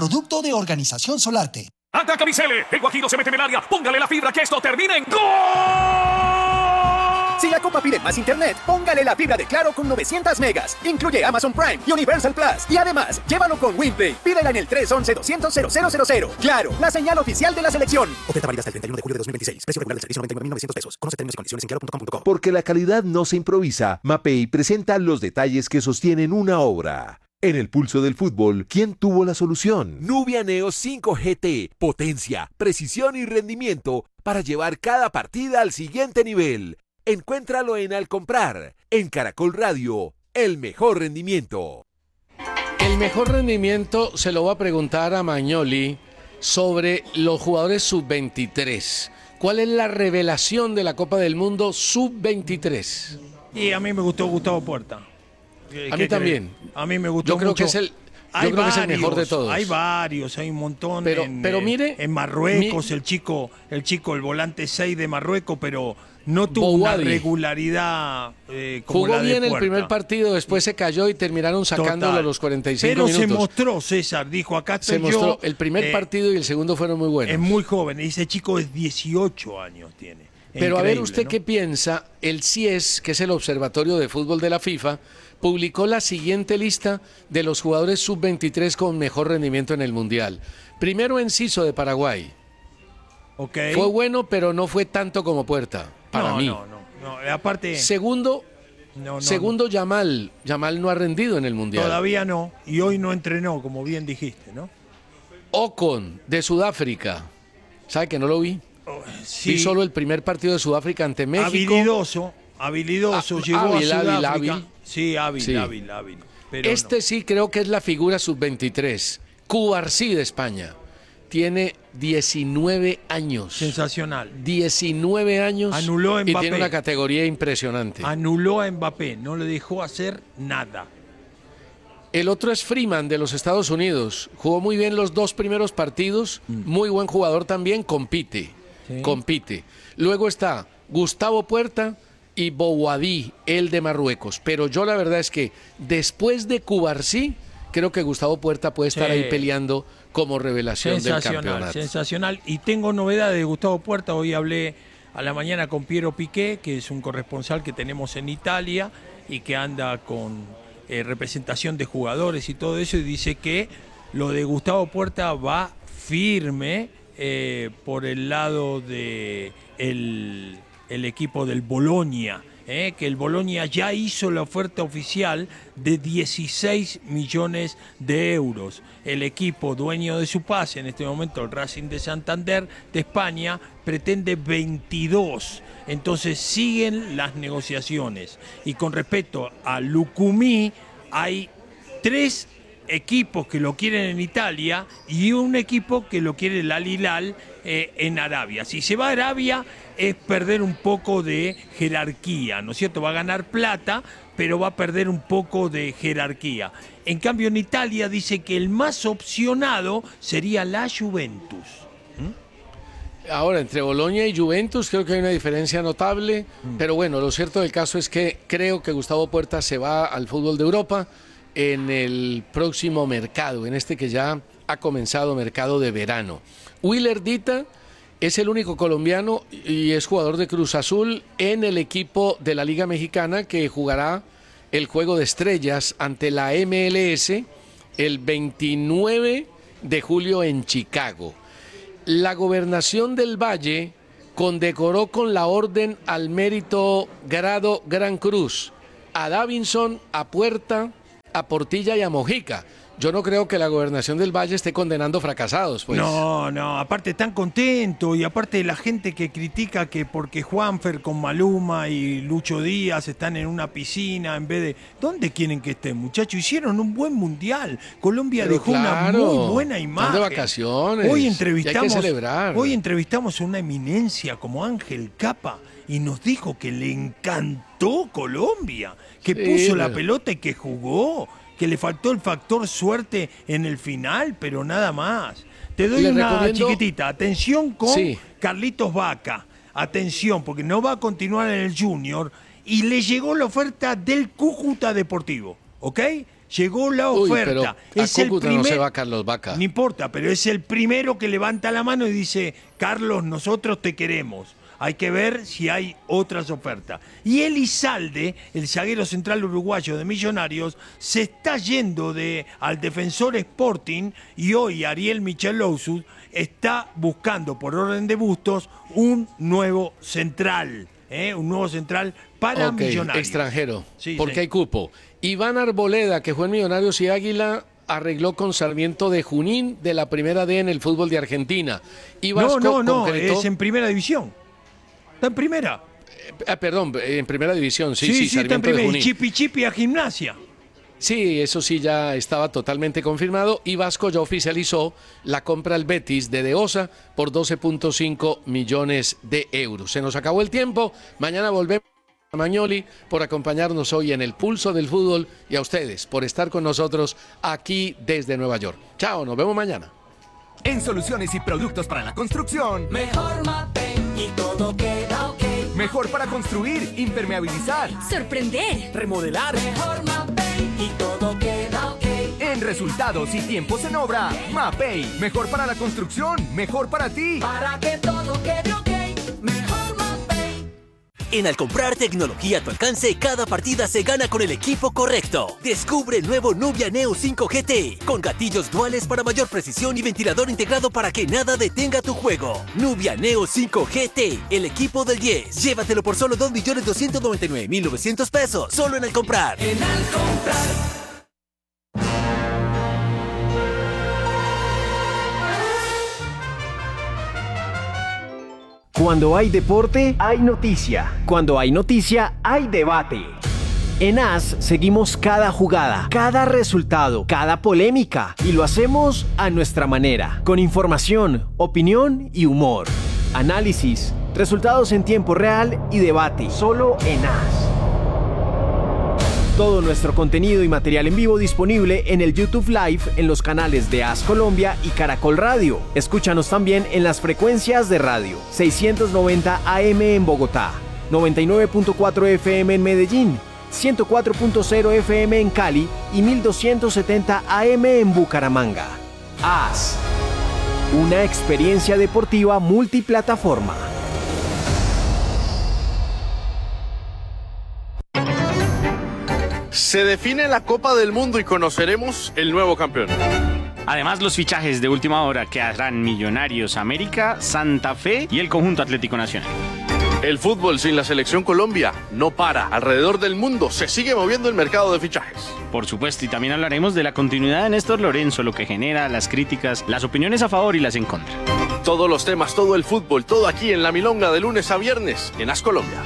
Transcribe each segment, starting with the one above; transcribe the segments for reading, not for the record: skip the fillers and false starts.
producto de Organización Solarte. ¡Ataca Micele! El Guajiro se mete en el área. Póngale la fibra que esto termine en ¡gol! Si la Copa pide más internet, póngale la fibra de Claro con 900 megas. Incluye Amazon Prime y Universal Plus. Y además, llévalo con WinPlay. Pídela en el 311-200-0000. Claro, la señal oficial de la selección. Oferta válida hasta el 31 de julio de 2026. Precio regular del servicio $99,900. Conoce términos y condiciones en claro.com.co. Porque la calidad no se improvisa, Mapei presenta los detalles que sostienen una obra. En el pulso del fútbol, ¿quién tuvo la solución? Nubia Neo 5 GT. Potencia, precisión y rendimiento para llevar cada partida al siguiente nivel. Encuéntralo en Al Comprar. En Caracol Radio, el mejor rendimiento. El mejor rendimiento se lo voy a preguntar a Magnoli sobre los jugadores sub-23. ¿Cuál es la revelación de la Copa del Mundo sub-23? Y a mí me gustó Gustavo Puerta. A mí también. A mí me gustó Yo creo mucho. que es el... Yo creo que es el mejor de todos. Hay varios, hay un montón. Pero mire, en Marruecos, el chico, el volante 6 de Marruecos, pero no tuvo Bouhaddi. una regularidad como jugó la de bien el Puerta. primer partido, después se cayó y terminaron sacándolo Total. a los 45 pero minutos. se mostró, César, dijo, acá estoy Se mostró. yo. El primer partido y el segundo fueron muy buenos. Es muy joven, ese chico es 18 años tiene. Pero a ver, Increíble, ¿usted ¿no? qué piensa? El CIES, que es el Observatorio de Fútbol de la FIFA, publicó la siguiente lista de los jugadores sub-23 con mejor rendimiento en el Mundial. Primero, Enciso de Paraguay. Okay. Fue bueno, pero no fue tanto como Puerta, para mí. No, aparte... Segundo, Yamal. Yamal no ha rendido en el Mundial. Todavía no, y hoy no entrenó, como bien dijiste, ¿no? Ocon, de Sudáfrica. ¿Sabe que no lo vi? Sí. Vi solo el primer partido de Sudáfrica ante México. Habilidoso, llegó a Sudáfrica. Hábil. Sí, hábil. Pero sí creo que es la figura sub-23. Cubarsí de España. Tiene 19 años. Sensacional. 19 años. Anuló a Mbappé. Y tiene una categoría impresionante. Anuló a Mbappé, no le dejó hacer nada. El otro es Freeman de los Estados Unidos. Jugó muy bien los dos primeros partidos. Muy buen jugador también. Compite. Luego está Gustavo Puerta y Bouhaddi, el de Marruecos. Pero yo la verdad es que después de Cubarsí, creo que Gustavo Puerta puede estar ahí peleando como revelación del campeonato. Sensacional. Y tengo novedades de Gustavo Puerta. Hoy hablé a la mañana con Piero Piqué, que es un corresponsal que tenemos en Italia y que anda con representación de jugadores y todo eso, y dice que lo de Gustavo Puerta va firme por el lado de el equipo del Bolonia, que el Bolonia ya hizo la oferta oficial de 16 millones de euros. El equipo dueño de su pase, en este momento el Racing de Santander de España, pretende 22. Entonces siguen las negociaciones. Y con respecto a Lucumí, hay 3 equipos que lo quieren en Italia y un equipo que lo quiere el Al Hilal en Arabia. Si se va a Arabia es perder un poco de jerarquía, ¿no es cierto? Va a ganar plata, pero va a perder un poco de jerarquía. En cambio, en Italia dice que el más opcionado sería la Juventus. Ahora, entre Bolonia y Juventus creo que hay una diferencia notable, pero bueno, lo cierto del caso es que creo que Gustavo Puerta se va al fútbol de Europa en el próximo mercado, en este que ya ha comenzado, mercado de verano. Willer Dita es el único colombiano y es jugador de Cruz Azul en el equipo de la Liga Mexicana que jugará el Juego de Estrellas ante la MLS el 29 de julio en Chicago. La Gobernación del Valle condecoró con la Orden al Mérito Grado Gran Cruz a Davinson, a Puerta, a Portilla y a Mojica. Yo no creo que la Gobernación del Valle esté condenando fracasados, pues. No, aparte están contentos, y aparte la gente que critica que porque Juanfer con Maluma y Lucho Díaz están en una piscina en vez de... ¿Dónde quieren que estén, muchachos? Hicieron un buen mundial. Colombia dejó una muy buena imagen. Están de vacaciones. Hoy y hay que celebrar. Hoy entrevistamos a una eminencia como Ángel Capa y nos dijo que le encantó Colombia, que puso la pelota y que jugó, que le faltó el factor suerte en el final, pero nada más. Te doy una chiquitita. Atención con Carlitos Vaca. Atención, porque no va a continuar en el Junior y le llegó la oferta del Cúcuta Deportivo, ¿ok? Llegó la oferta. Pero es a el Cúcuta primer... no se va Carlos Vaca. No importa, pero es el primero que levanta la mano y dice, Carlos, nosotros te queremos. Hay que ver si hay otras ofertas. Y Elizalde, el zaguero central uruguayo de Millonarios, se está yendo al Defensor Sporting y hoy Ariel Michelosus está buscando por orden de Bustos un nuevo central. Un nuevo central para Millonarios. Extranjero, Sí, porque sí. hay cupo. Iván Arboleda, que fue en Millonarios y Águila, arregló con Sarmiento de Junín de la Primera D en el fútbol de Argentina. Y Vasco No, concretó... es en primera división. Está en primera. Perdón, en Primera División, sí, Sí, está en Sarmiento de primera. Junín. Y Chipi a Gimnasia. Sí, eso sí ya estaba totalmente confirmado y Vasco ya oficializó la compra al Betis de De Osa por 12.5 millones de euros. Se nos acabó el tiempo, mañana volvemos a Magnoli por acompañarnos hoy en el Pulso del Fútbol y a ustedes por estar con nosotros aquí desde Nueva York. Chao, nos vemos mañana. En soluciones y productos para la construcción, Mejor Mapei y todo queda ok. mejor para construir, impermeabilizar, Sorprender. remodelar. Mejor Mapei y todo queda ok. En resultados y tiempos en obra, Mapei, mejor para la construcción, mejor para ti. Para que todo quede ok. Mejor Mapei. Al comprar tecnología a tu alcance, cada partida se gana con el equipo correcto. Descubre el nuevo Nubia Neo 5 GT, con gatillos duales para mayor precisión y ventilador integrado para que nada detenga tu juego. Nubia Neo 5 GT, el equipo del 10. Llévatelo por solo 2.299.900 pesos, solo en Al Comprar. En Al Comprar. Cuando hay deporte, hay noticia. Cuando hay noticia, hay debate. En AS seguimos cada jugada, cada resultado, cada polémica y lo hacemos a nuestra manera, con información, opinión y humor. Análisis, resultados en tiempo real y debate, solo en AS. Todo nuestro contenido y material en vivo disponible en el YouTube Live en los canales de AS Colombia y Caracol Radio. Escúchanos también en las frecuencias de radio 690 AM en Bogotá, 99.4 FM en Medellín, 104.0 FM en Cali y 1270 AM en Bucaramanga. AS, una experiencia deportiva multiplataforma. Se define la Copa del Mundo y conoceremos el nuevo campeón. Además, los fichajes de última hora que harán Millonarios América, Santa Fe y el conjunto Atlético Nacional. El fútbol sin la selección Colombia no para. Alrededor del mundo se sigue moviendo el mercado de fichajes. Por supuesto, y también hablaremos de la continuidad de Néstor Lorenzo, lo que genera las críticas, las opiniones a favor y las en contra. Todos los temas, todo el fútbol, todo aquí en La Milonga de lunes a viernes en AS Colombia.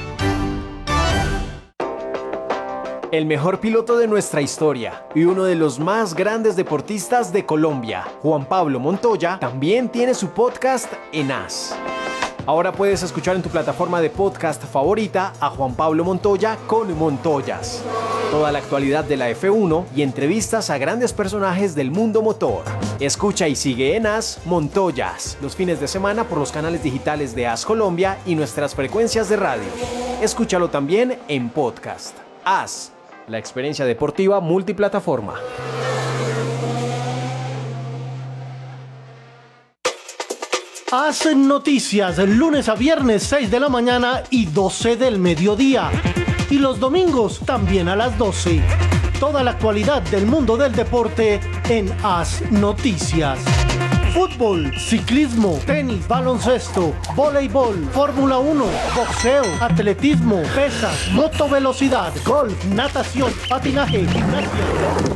El mejor piloto de nuestra historia y uno de los más grandes deportistas de Colombia, Juan Pablo Montoya, también tiene su podcast en AS. Ahora puedes escuchar en tu plataforma de podcast favorita a Juan Pablo Montoya con Montoyas. Toda la actualidad de la F1 y entrevistas a grandes personajes del mundo motor. Escucha y sigue en AS Montoyas los fines de semana por los canales digitales de AS Colombia y nuestras frecuencias de radio. Escúchalo también en podcast. AS, la experiencia deportiva multiplataforma. Hacen noticias lunes a viernes 6 de la mañana y 12 del mediodía. Y los domingos también a las 12. Toda la actualidad del mundo del deporte en AS Noticias. Fútbol, ciclismo, tenis, baloncesto, voleibol, Fórmula 1, boxeo, atletismo, pesas, motovelocidad, golf, natación, patinaje, gimnasia.